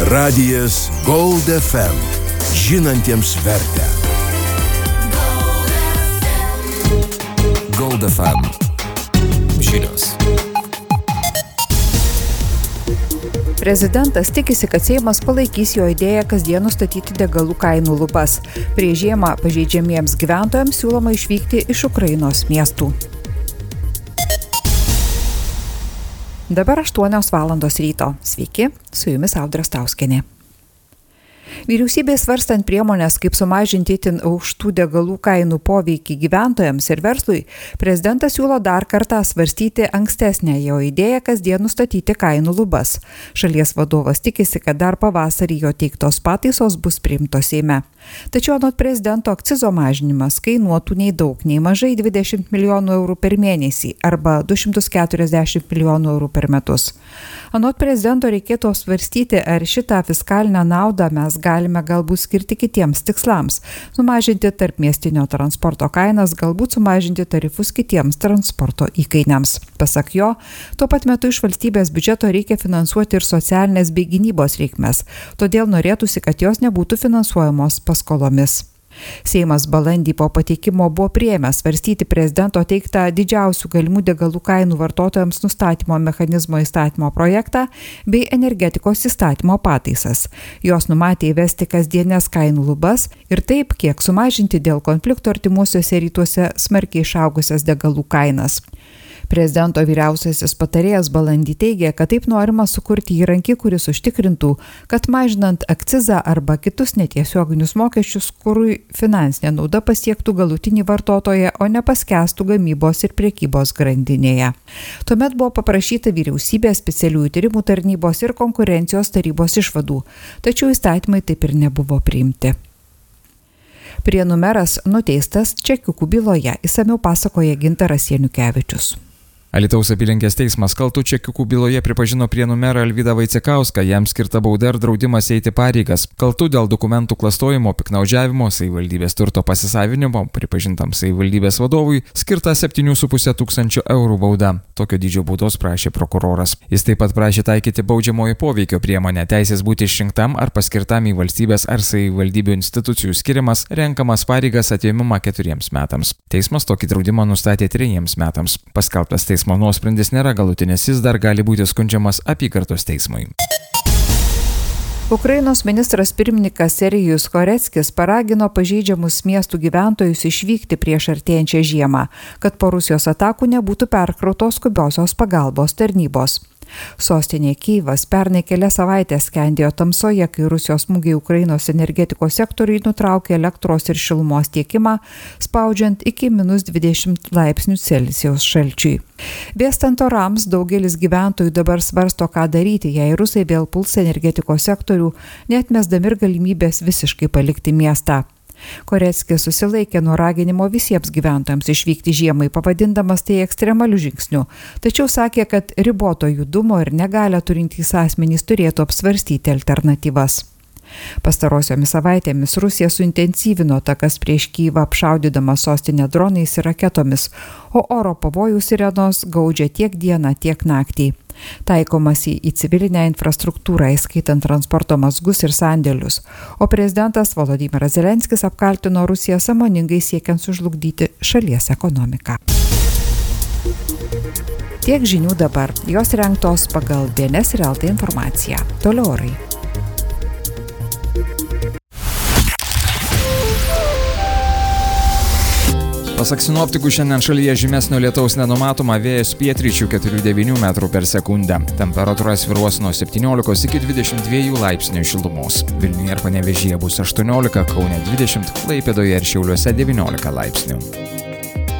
Radijas Gold FM. Žinantiems vertę. Gold FM. Žinios. Prezidentas tikisi, kad Seimas palaikys jo idėją kasdien nustatyti degalų kainų lubas. Prieš žiemą pažeidžiamiems gyventojams siūloma išvykti iš Ukrainos miestų. Dabar 8 valandos ryto. Sveiki, su jumis Audra Stauskienė. Vyriausybė svarstant priemonės, kaip sumažinti itin aukštų degalų kainų poveikį gyventojams ir verslui, prezidentas siūlo dar kartą svarstyti ankstesnę jo idėją kasdien nustatyti kainų lubas. Šalies vadovas tikisi, kad dar pavasarį jo teiktos pataisos bus priimtos Seime. Tačiau anot prezidento akcizo mažinimas kainuotų nei daug, nei mažai 20 milijonų eurų per mėnesį arba 240 milijonų eurų per metus. Anot prezidento reikėtų apsvarstyti, ar šitą fiskalinę naudą mes galime galbūt skirti kitiems tikslams, sumažinti tarpmiestinio transporto kainas, galbūt sumažinti tarifus kitiems transporto įkainiams. Pasak jo, tuo pat metu iš valstybės biudžeto reikia finansuoti ir socialinės bei gynybos reikmes, todėl norėtųsi, kad jos nebūtų finansuojamos paskolomis. Seimas balandį po pateikimo buvo priėmęs svarstyti prezidento teiktą didžiausių galimų degalų kainų vartotojams nustatymo mechanizmo įstatymo projektą bei energetikos įstatymo pataisas. Jos numatė įvesti kasdienės kainų lubas ir taip, kiek sumažinti dėl konflikto artimuosiuose rytuose smarkiai išaugusias degalų kainas. Prezidento vyriausiasis patarėjas balandį teigė, kad taip norima sukurti įrankį, kuris užtikrintų, kad mažinant akcizą arba kitus netiesioginius mokesčius, kurui finansinė nauda pasiektų galutinį vartotoją, o ne paskęstų gamybos ir prekybos grandinėje. Tuomet buvo paprašyta vyriausybės, specialiųjų tyrimų tarnybos ir konkurencijos tarybos išvadų, tačiau įstatymai taip ir nebuvo priimti. Prienų meras nuteistas čekiukų byloje, išsamiau pasakoja Gintaras Janukevičius. Alytaus apylinkės teismas kaltu čekiukų byloje pripažino Prienų merą Alvydą Vaicekauską, jam skirta bauda ir draudimas eiti pareigas. Kaltu dėl dokumentų klastojimo, piktnaudžiavimo, savivaldybės turto pasisavinimo, pripažintam savivaldybės vadovui, skirta 7,5 tūkstančių eurų bauda. Tokio dydžio baudos prašė prokuroras. Jis taip pat prašė taikyti baudžiamojo poveikio priemonę, teisės būti išrinktam ar paskirtam į valstybės ar savivaldybių institucijų skiriamas, renkamas pareigas atėmimą 4 metams. Teismas tokį draudimą nustatė 3 metams. Paskelbtas teismo nuosprendis nėra galutinis, jis dar gali būti skundžiamas apygardos teismui. Ukrainos ministras pirmininkas Serijus Koreckis paragino pažeidžiamus miestų gyventojus išvykti prieš artėjančią žiemą, kad po Rusijos atakų nebūtų perkrautos skubiosios pagalbos tarnybos. Sostinė Kyjivas pernai kelias savaitės skendėjo tamsoje, kai Rusijos smūgiai Ukrainos energetikos sektoriui nutraukė elektros ir šilumos tiekimą, spaudžiant iki -20 laipsnių Celsijaus šalčiui. Vėstant orams, daugelis gyventojų dabar svarsto, ką daryti, jei rusai vėl puls energetikos sektorių, neatmesdami ir galimybės visiškai palikti miestą. Koreckis susilaikė nuo raginimo visiems gyventojams išvykti žiemai, pavadindamas tai ekstremaliu žingsniu, tačiau sakė, kad riboto judumo ir negalią turintys asmenys turėtų apsvarstyti alternatyvas. Pastarosiomis savaitėmis Rusija suintensyvino atakas prieš Kyjivą, apšaudydama sostinę dronais ir raketomis, o oro pavojų sirenos gaudžia tiek dieną, tiek naktį. Taikomasi į civilinę infrastruktūrą, įskaitant transporto mazgus ir sandėlius, o prezidentas Volodymyras Zelenskis apkaltino Rusiją sąmoningai siekiant sužlugdyti šalies ekonomiką. Tiek žinių dabar, jos rengtos pagal DNS ir LT informaciją. Toliau orai. Pasak sinoptikų, šiandien šalyje žymesnio lietaus nenumatoma, vėjas pietryčių 4,9 metrų per sekundę. Temperatūra svyruos nuo 17 iki 22 laipsnių šilumos. Vilniuje ir Panevėžyje bus 18, Kaune 20, Klaipėdoje ir Šiauliuose 19 laipsnių.